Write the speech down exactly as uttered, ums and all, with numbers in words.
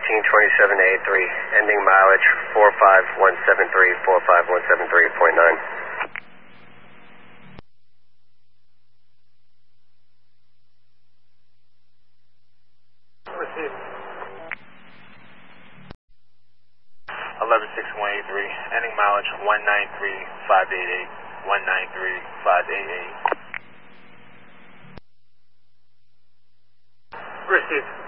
eighteen twenty-seven A three, ending mileage four five one seven three, four five one seven three point nine. Received. eleven six one eight three, ending mileage one nine three five eight eight, one nine three five eight eight. Received.